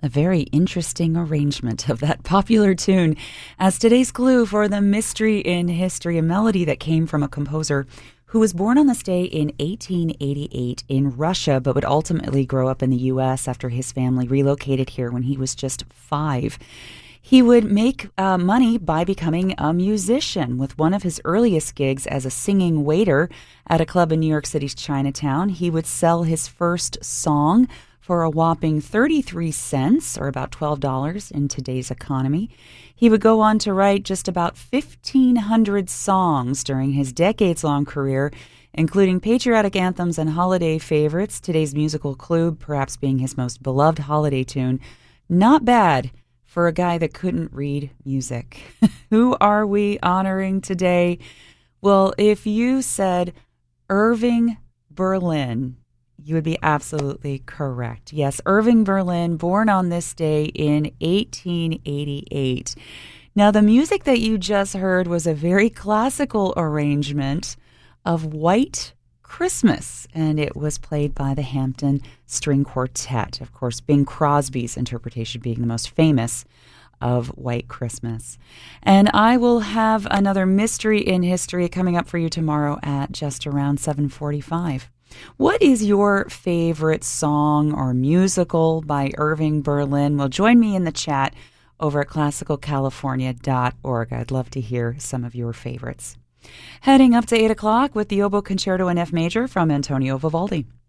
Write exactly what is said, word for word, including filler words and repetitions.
A very interesting arrangement of that popular tune as today's clue for the mystery in history, a melody that came from a composer who was born on this day in eighteen eighty-eight in Russia, but would ultimately grow up in the U S after his family relocated here when he was just five. He would make uh, money by becoming a musician, with one of his earliest gigs as a singing waiter at a club in New York City's Chinatown. He would sell his first song for a whopping thirty-three cents, or about twelve dollars in today's economy. He would go on to write just about fifteen hundred songs during his decades-long career, including patriotic anthems and holiday favorites, today's musical clue perhaps being his most beloved holiday tune. Not bad for a guy that couldn't read music. Who are we honoring today? Well, if you said Irving Berlin, you would be absolutely correct. Yes, Irving Berlin, born on this day in eighteen eighty-eight. Now, the music that you just heard was a very classical arrangement of White Christmas, and it was played by the Hampton String Quartet. Of course, Bing Crosby's interpretation being the most famous of White Christmas. And I will have another mystery in history coming up for you tomorrow at just around seven forty-five. What is your favorite song or musical by Irving Berlin? Well, join me in the chat over at classical california dot org. I'd love to hear some of your favorites. Heading up to eight o'clock with the Oboe Concerto in F Major from Antonio Vivaldi.